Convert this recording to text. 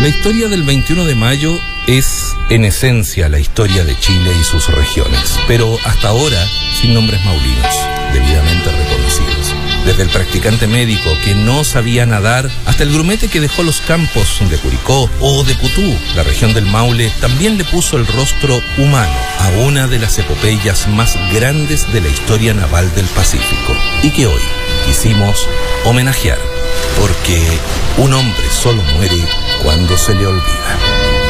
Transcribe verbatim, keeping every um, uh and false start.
La historia del veintiuno de mayo es, en esencia, la historia de Chile y sus regiones, pero hasta ahora sin nombres maulinos, debidamente reconocidos. Desde el practicante médico que no sabía nadar, hasta el grumete que dejó los campos de Curicó o de Putú, la región del Maule, también le puso el rostro humano a una de las epopeyas más grandes de la historia naval del Pacífico, y que hoy quisimos homenajear, porque un hombre solo muere cuando se le olvida.